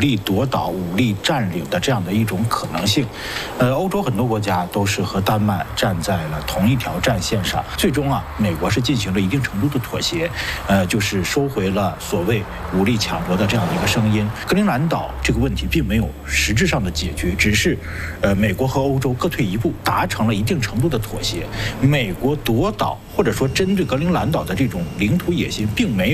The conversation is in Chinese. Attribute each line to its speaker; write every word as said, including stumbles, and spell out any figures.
Speaker 1: 力夺岛、武力占领的这样的一种可能性。呃，欧洲很多国家都是和丹麦站在了同一条战线上。最终啊，美国是进行了一定程度的妥协，呃，就是收回了所谓武力抢夺的这样的一个声音。格陵兰岛这个问题并没有实质上的解决，只是呃，美国和欧洲各退一步，达成了一定程度的妥协。美国夺岛或者说针对格陵兰岛的这种领土野心，并没有